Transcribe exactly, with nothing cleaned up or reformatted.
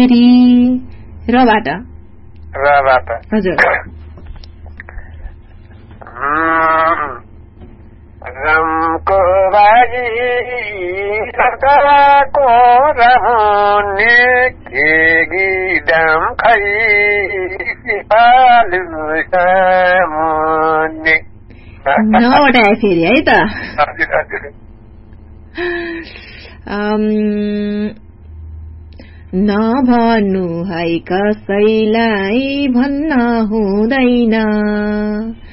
फेरि rubber rubber हजुर रामको बाजी सरकारको रामुने केगी दाम खै सिपालु सामुने नवटा फेरि है त हजुर हजुर नभन्नु है कसैलाई भन्न हुँदैन